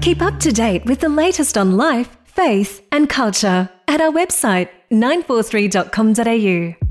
Keep up to date with the latest on life, faith and culture at our website 943.com.au.